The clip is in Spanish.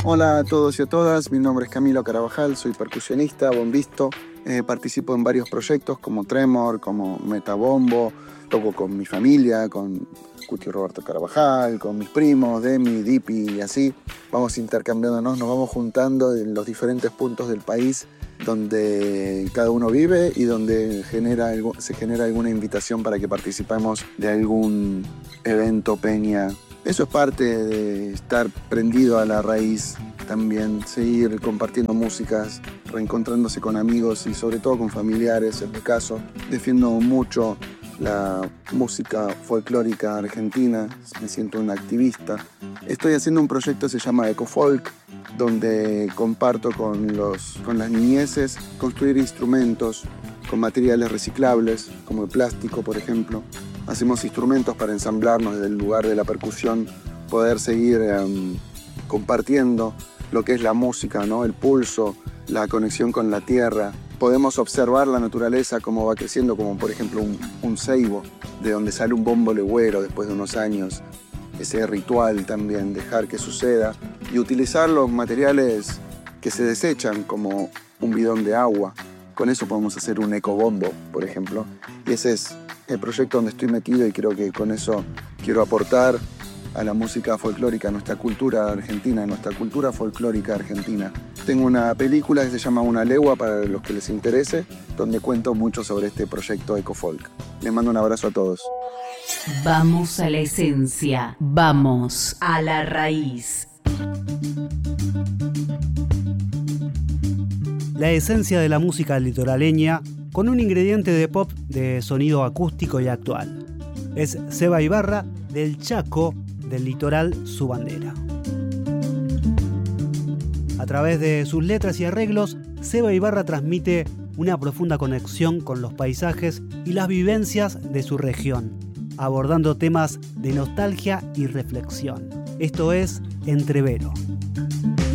Hola a todos y a todas, mi nombre es Camilo Carabajal, soy percusionista, bombisto. Participo en varios proyectos como Tremor, como Metabombo, toco con mi familia, con Cuti Roberto Carabajal, con mis primos, Demi, Dipi y así. Vamos intercambiándonos, nos vamos juntando en los diferentes puntos del país donde cada uno vive y donde se genera alguna invitación para que participemos de algún evento, peña. Eso es parte de estar prendido a la raíz, también seguir compartiendo músicas, reencontrándose con amigos y sobre todo con familiares. En mi caso, defiendo mucho la música folclórica argentina, me siento un activista. Estoy haciendo un proyecto que se llama Ecofolk, donde comparto con las niñeces construir instrumentos con materiales reciclables, como el plástico, por ejemplo. Hacemos instrumentos para ensamblarnos desde el lugar de la percusión, poder seguir compartiendo lo que es la música, ¿no? El pulso, la conexión con la tierra. Podemos observar la naturaleza cómo va creciendo, como por ejemplo un ceibo, de donde sale un bombo legüero después de unos años. Ese ritual también, dejar que suceda y utilizar los materiales que se desechan, como un bidón de agua. Con eso podemos hacer un ecobombo, por ejemplo. Y ese es el proyecto donde estoy metido y creo que con eso quiero aportar a la música folclórica, a nuestra cultura argentina, a nuestra cultura folclórica argentina. Tengo una película que se llama Una legua para los que les interese, donde cuento mucho sobre este proyecto Ecofolk. Les mando un abrazo a todos. Vamos a la esencia, vamos a la raíz. La esencia de la música litoraleña con un ingrediente de pop de sonido acústico y actual. Es Seba Ibarra, del Chaco, del litoral su bandera. A través de sus letras y arreglos, Seba Ibarra transmite una profunda conexión con los paisajes y las vivencias de su región, abordando temas de nostalgia y reflexión. Esto es Entrevero.